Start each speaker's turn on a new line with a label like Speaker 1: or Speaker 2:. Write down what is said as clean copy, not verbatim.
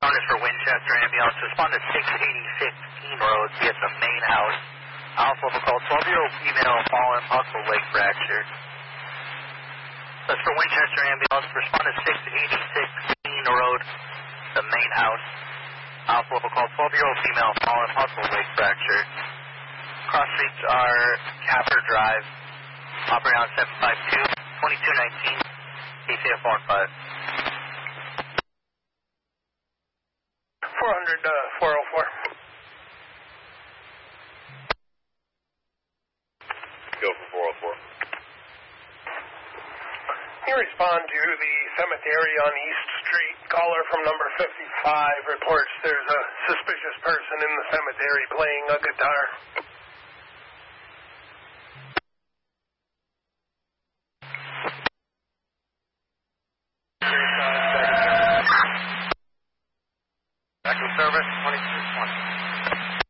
Speaker 1: Respond is for Winchester ambulance. Respond to 686 Keene Road, be at the main house. Alpha will call 12-year-old female, fallen, possible leg fracture. That's for Winchester ambulance. Respond to 686 Keene Road, the main house. Alpha will call 12-year-old female, fallen, possible leg fracture. Cross streets are Capper Drive, operating on 752, 2219, KCF 415.
Speaker 2: 400, 404.
Speaker 3: Go for 404.
Speaker 2: You respond to the cemetery on East Street. Caller from number 55 reports there's a suspicious person in the cemetery playing a guitar.
Speaker 1: Active service, 22.